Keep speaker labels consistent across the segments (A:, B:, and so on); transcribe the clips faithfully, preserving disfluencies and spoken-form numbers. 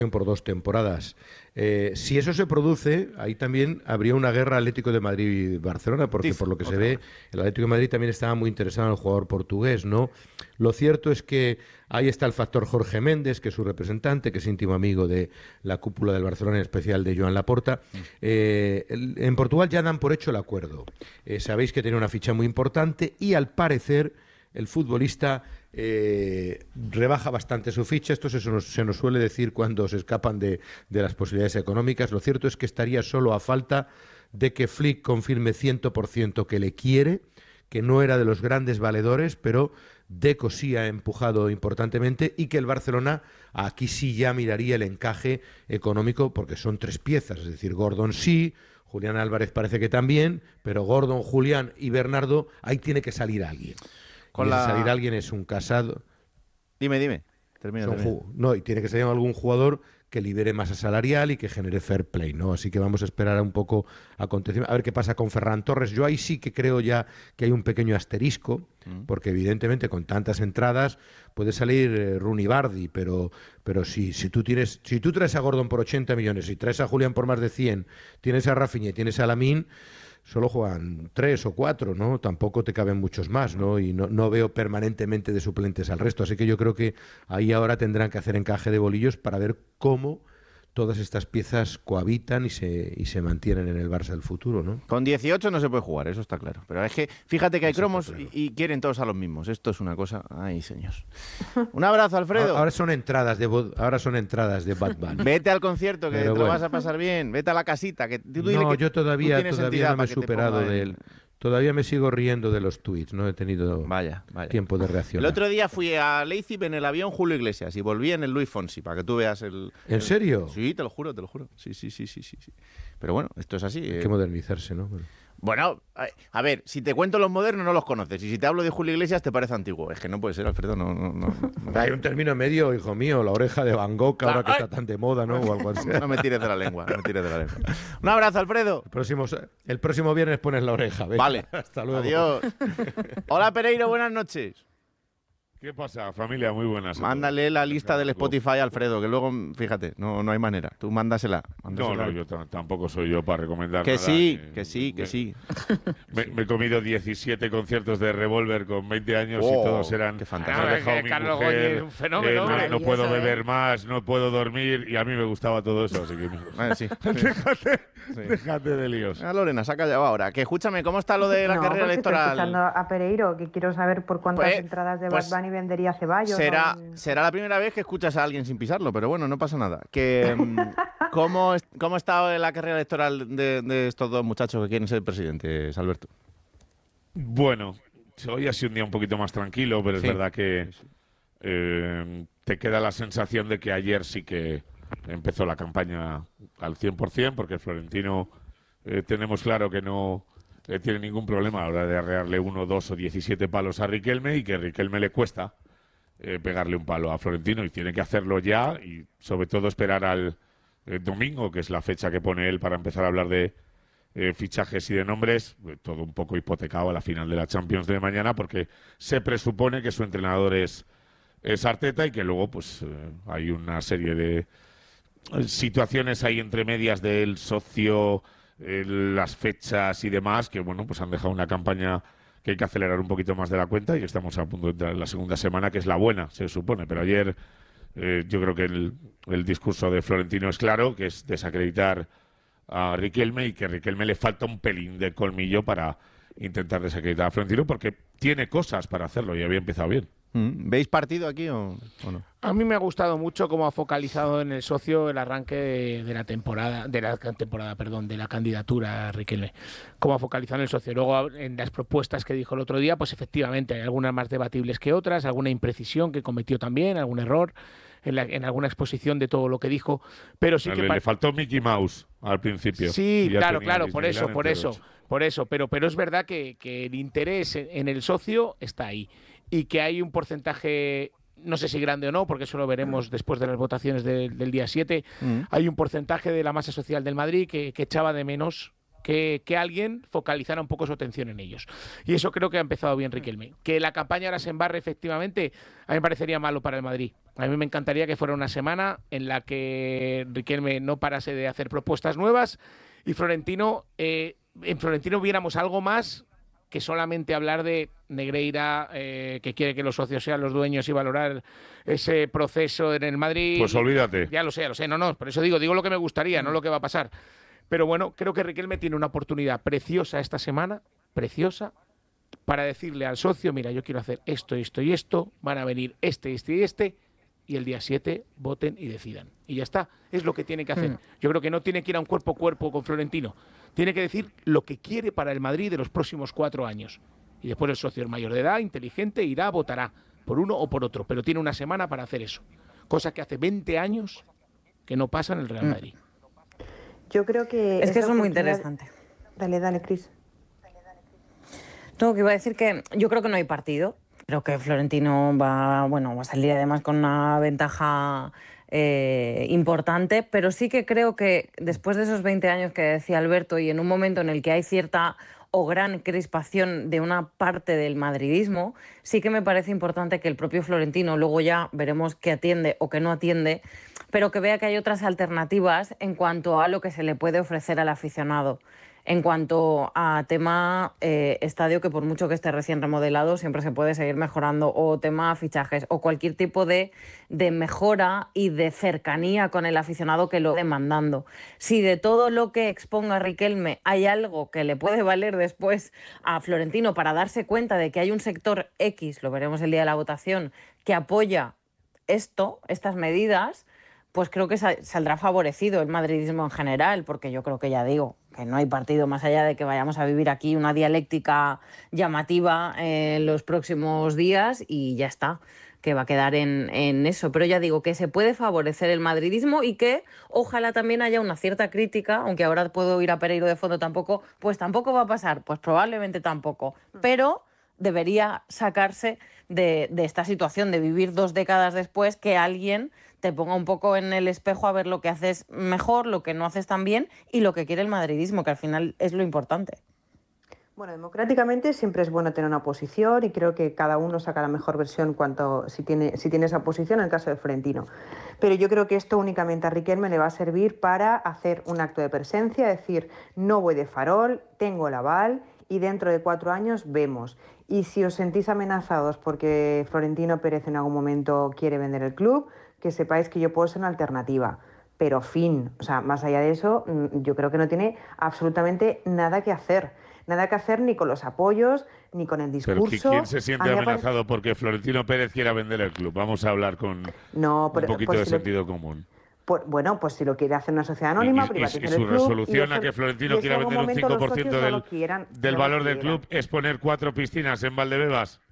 A: por dos temporadas. Eh, si eso se produce, ahí también habría una guerra Atlético de Madrid-Barcelona, porque Dice, por lo que se ve, el Atlético de Madrid también estaba muy interesado en el jugador portugués, ¿no? Lo cierto es que ahí está el factor Jorge Méndez, que es su representante, que es íntimo amigo de la cúpula del Barcelona, en especial de Joan Laporta. Eh, el, en Portugal ya dan por hecho el acuerdo. Eh, sabéis que tiene una ficha muy importante y, al parecer, el futbolista eh, rebaja bastante su ficha. Esto se nos, se nos suele decir cuando se escapan de, de las posibilidades económicas. Lo cierto es que estaría solo a falta de que Flick confirme cien por ciento que le quiere, que no era de los grandes valedores, pero Deco sí ha empujado importantemente, y que el Barcelona aquí sí ya miraría el encaje económico, porque son tres piezas, es decir, Gordon sí, Julián Álvarez parece que también, pero Gordon, Julián y Bernardo, ahí tiene que salir alguien. Con y la... salir alguien es un Casado.
B: Dime, dime. Termina, termina.
A: No, y tiene que ser algún jugador que libere masa salarial y que genere fair play, ¿no? Así que vamos a esperar un poco acontecimientos, a ver qué pasa con Ferran Torres. Yo ahí sí que creo ya que hay un pequeño asterisco, mm. porque evidentemente con tantas entradas puede salir eh, Rooney Bardi, pero, pero si, si tú tienes, si tú traes a Gordon por ochenta millones y traes a Julián por más de cien, tienes a Rafinha y tienes a Lamine, solo juegan tres o cuatro, ¿no? Tampoco te caben muchos más, ¿no? Y no, no veo permanentemente de suplentes al resto. Así que yo creo que ahí ahora tendrán que hacer encaje de bolillos para ver cómo todas estas piezas cohabitan y se, y se mantienen en el Barça del futuro, ¿no?
B: Con dieciocho no se puede jugar, eso está claro. Pero es que fíjate que hay eso cromos claro. y, y quieren todos a los mismos. Esto es una cosa... Ay, señor. Un abrazo, Alfredo.
A: Ahora son entradas de ahora son entradas de Bad Bunny.
B: Vete al concierto, que Pero te bueno. lo vas a pasar bien. Vete a la casita. Que tú
A: no,
B: que
A: yo todavía, todavía no me he superado de él. Todavía me sigo riendo de los tweets, no he tenido
B: vaya, vaya.
A: tiempo de reaccionar.
B: El otro día fui a Leipzig en el avión Julio Iglesias y volví en el Luis Fonsi, para que tú veas el...
A: ¿En
B: el...
A: serio?
B: Sí, te lo juro, te lo juro. Sí, sí, sí, sí, sí. Pero bueno, esto es así.
A: Hay
B: eh...
A: que modernizarse, ¿no? Bueno.
B: Bueno, a ver, si te cuento los modernos no los conoces, y si te hablo de Julio Iglesias te parece antiguo. Es que no puede ser, Alfredo, no... no, no, no.
A: Hay un término medio, hijo mío, la oreja de Van Gogh, ahora que está tan de moda, ¿no? O algo así.
B: No me tires de la lengua, no me tires de la lengua. Un abrazo, Alfredo.
A: El próximo, el próximo viernes pones la oreja. Venga,
B: vale.
A: Hasta luego.
B: Adiós. Hola, Pereiro, buenas noches.
C: ¿Qué pasa, familia? Muy buenas.
B: Mándale la lista del Spotify a Alfredo, que luego, fíjate, no, no hay manera. Tú mándasela. mándasela.
C: No, no, yo t- tampoco soy yo para recomendar
B: que
C: nada.
B: Sí,
C: que,
B: que sí, que
C: me,
B: sí,
C: me, me he comido diecisiete conciertos de Revolver con veinte años
B: oh,
C: y todos eran...
B: Qué fantástico.
C: Me ha dejado mi
D: Carlos
C: mujer,
D: Goñi es un fenómeno.
C: eh, no, no puedo beber ¿eh? más, no puedo dormir, y a mí me gustaba todo eso, así que...
B: Vale, sí.
C: déjate,
B: sí.
C: déjate de líos.
B: Ah, Lorena, se ha callado ahora. Que escúchame, ¿cómo está lo de la
E: no,
B: carrera
E: pues
B: electoral?
E: Estoy escuchando a Pereiro, que quiero saber por cuántas
B: pues,
E: entradas de
B: pues,
E: Bad Bunny vendería Ceballos.
B: Será,
E: o...
B: será la primera vez que escuchas a alguien sin pisarlo, pero bueno, no pasa nada. Que, ¿cómo, ¿Cómo está la carrera electoral de, de estos dos muchachos que quieren ser presidentes, Alberto?
C: Bueno, hoy ha sido un día un poquito más tranquilo, pero sí. es verdad que eh, te queda la sensación de que ayer sí que empezó la campaña al cien por ciento, porque Florentino eh, tenemos claro que no eh, tiene ningún problema a la hora de arrearle uno, dos o diecisiete palos a Riquelme, y que a Riquelme le cuesta eh, pegarle un palo a Florentino, y tiene que hacerlo ya, y sobre todo esperar al eh, domingo, que es la fecha que pone él para empezar a hablar de Eh, fichajes y de nombres, eh, todo un poco hipotecado a la final de la Champions de mañana, porque se presupone que su entrenador es, es Arteta, y que luego pues eh, hay una serie de eh, situaciones ahí entre medias del socio, eh, las fechas y demás, que bueno, pues han dejado una campaña que hay que acelerar un poquito más de la cuenta, y estamos a punto de entrar en la segunda semana, que es la buena, se supone, pero ayer eh, yo creo que el, el discurso de Florentino es claro, que es desacreditar a Riquelme, y que a Riquelme le falta un pelín de colmillo para intentar desacreditar a Florentino, porque tiene cosas para hacerlo y había empezado bien.
B: ¿Veis partido aquí o, o no?
D: A mí me ha gustado mucho cómo ha focalizado en el socio el arranque de, de la temporada, de la temporada, perdón, de la candidatura a Riquelme. Cómo ha focalizado en el socio. Luego, en las propuestas que dijo el otro día, pues efectivamente hay algunas más debatibles que otras, alguna imprecisión que cometió también, algún error en, la, en alguna exposición de todo lo que dijo, pero sí
C: le,
D: que...
C: Le, le faltó Mickey Mouse al principio.
D: Sí, claro, claro, por eso, por eso, por eso, pero, pero es verdad que, que el interés en, en el socio está ahí, y que hay un porcentaje, no sé si grande o no, porque eso lo veremos después de las votaciones de, del día siete, mm. hay un porcentaje de la masa social del Madrid que, que echaba de menos que, que alguien focalizara un poco su atención en ellos. Y eso creo que ha empezado bien Riquelme. Que la campaña ahora se embarre, efectivamente, a mí me parecería malo para el Madrid. A mí me encantaría que fuera una semana en la que Riquelme no parase de hacer propuestas nuevas y Florentino, eh, en Florentino viéramos algo más que solamente hablar de Negreira, eh, que quiere que los socios sean los dueños y valorar ese proceso en el Madrid.
C: Pues olvídate.
D: Ya lo sé, ya lo sé. No, no, por eso digo, digo lo que me gustaría, no lo que va a pasar. Pero bueno, creo que Riquelme tiene una oportunidad preciosa esta semana, preciosa, para decirle al socio, mira, yo quiero hacer esto, esto y esto, van a venir este, este y este, y el día siete voten y decidan. Y ya está, es lo que tiene que hacer. Mm. Yo creo que no tiene que ir a un cuerpo a cuerpo con Florentino, tiene que decir lo que quiere para el Madrid de los próximos cuatro años. Y después el socio es mayor de edad, inteligente, irá, votará por uno o por otro, pero tiene una semana para hacer eso. Cosa que hace veinte años que no pasa en el Real Madrid.
E: Yo creo que...
F: Es que eso es muy interesante.
E: Dale, dale, Cris.
F: No, que iba a decir que yo creo que no hay partido. Creo que Florentino va, bueno, va a salir además con una ventaja eh, importante, pero sí que creo que después de esos veinte años que decía Alberto y en un momento en el que hay cierta o gran crispación de una parte del madridismo, sí que me parece importante que el propio Florentino, luego ya veremos qué atiende o qué no atiende, pero que vea que hay otras alternativas en cuanto a lo que se le puede ofrecer al aficionado. En cuanto a tema eh, estadio, que por mucho que esté recién remodelado, siempre se puede seguir mejorando, o tema fichajes, o cualquier tipo de, de mejora y de cercanía con el aficionado que lo demandando. Si de todo lo que exponga Riquelme hay algo que le puede valer después a Florentino para darse cuenta de que hay un sector X, lo veremos el día de la votación, que apoya esto, estas medidas, pues creo que saldrá favorecido el madridismo en general, porque yo creo que ya digo, que no hay partido más allá de que vayamos a vivir aquí una dialéctica llamativa en los próximos días y ya está, que va a quedar en, en eso. Pero ya digo que se puede favorecer el madridismo y que ojalá también haya una cierta crítica, aunque ahora puedo ir a Pereiro de fondo tampoco, pues tampoco va a pasar, pues probablemente tampoco, pero debería sacarse de, de esta situación de vivir dos décadas después que alguien te ponga un poco en el espejo a ver lo que haces mejor, lo que no haces tan bien y lo que quiere el madridismo, que al final es lo importante.
E: Bueno, democráticamente siempre es bueno tener una posición y creo que cada uno saca la mejor versión cuanto si tiene, si tiene esa posición en el caso de Florentino. Pero yo creo que esto únicamente a Riquelme le va a servir para hacer un acto de presencia, decir, no voy de farol, tengo el aval y dentro de cuatro años vemos. Y si os sentís amenazados porque Florentino Pérez en algún momento quiere vender el club, que sepáis que yo puedo ser una alternativa. Pero fin, o sea, más allá de eso, yo creo que no tiene absolutamente nada que hacer. Nada que hacer ni con los apoyos, ni con el discurso.
C: Pero ¿quién se siente amenazado parece... porque Florentino Pérez quiera vender el club? Vamos a hablar con no, pero, un poquito pues de si sentido lo... común.
E: Por, bueno, pues si lo quiere hacer una sociedad anónima, privatizar el club...
C: Y su resolución a que Florentino quiera vender un cinco por ciento del, no quieran, del no valor del club es poner cuatro piscinas en Valdebebas.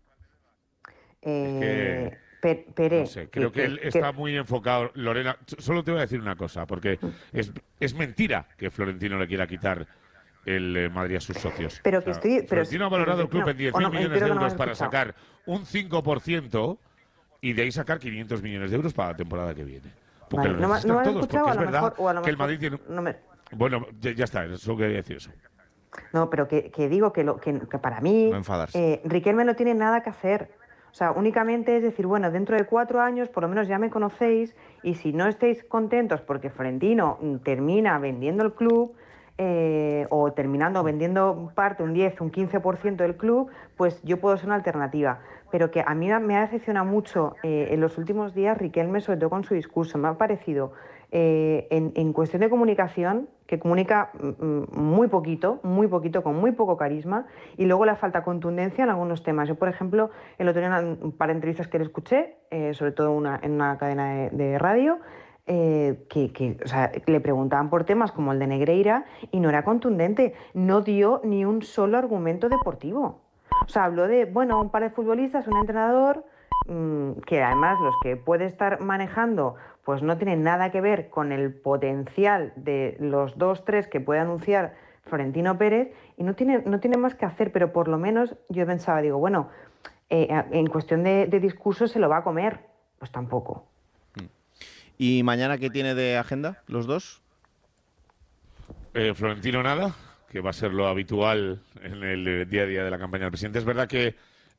E: Eh...
C: Es que...
E: Pere,
C: no sé, creo que, que él que, está que... muy enfocado. Lorena, solo te voy a decir una cosa, porque es, es mentira que Florentino le quiera quitar el eh, Madrid a sus socios.
E: Pero que o sea, estoy, pero
C: Florentino ha valorado el club no, en diez mil no, millones de euros no para sacar un cinco por ciento y de ahí sacar quinientos millones de euros para la temporada que viene. Porque vale, lo necesitan no, no todos, porque es verdad mejor, que el Madrid tiene... No me... Bueno, ya, ya está, solo quería decir eso.
E: No, pero que, que digo que, lo, que, que para mí
B: no
E: eh, Riquelme no tiene nada que hacer. O sea, únicamente es decir, bueno, dentro de cuatro años por lo menos ya me conocéis y si no estáis contentos porque Florentino termina vendiendo el club eh, o terminando vendiendo parte, un diez, un quince por ciento del club, pues yo puedo ser una alternativa. Pero que a mí me ha decepcionado mucho eh, en los últimos días Riquelme, sobre todo con su discurso. Me ha parecido eh, en, en cuestión de comunicación, que comunica mm, muy poquito, muy poquito, con muy poco carisma, y luego le falta contundencia en algunos temas. Yo, por ejemplo, el otro día en un par de entrevistas que le escuché, eh, sobre todo una, en una cadena de, de radio, eh, que, que o sea, le preguntaban por temas como el de Negreira y no era contundente, no dio ni un solo argumento deportivo. O sea, habló de, bueno, un par de futbolistas, un entrenador, mmm, que además los que puede estar manejando pues no tienen nada que ver con el potencial de los dos, tres que puede anunciar Florentino Pérez y no tiene, no tiene más que hacer, pero por lo menos yo pensaba, digo, bueno, eh, en cuestión de, de discurso se lo va a comer, pues tampoco.
B: ¿Y mañana qué tiene de agenda los dos?
C: Eh, Florentino nada, que va a ser lo habitual en el día a día de la campaña del presidente. Es verdad que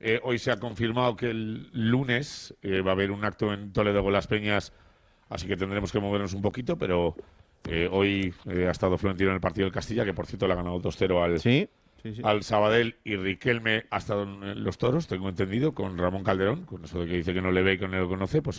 C: Eh, hoy se ha confirmado que el lunes eh, va a haber un acto en Toledo con las Peñas, así que tendremos que movernos un poquito, pero eh, hoy eh, ha estado Florentino en el partido del Castilla, que por cierto le ha ganado dos cero al,
B: sí, sí, sí.
C: al Sabadell, y Riquelme ha estado en los Toros, tengo entendido, con Ramón Calderón, con eso de que dice que no le ve y que no le conoce, pues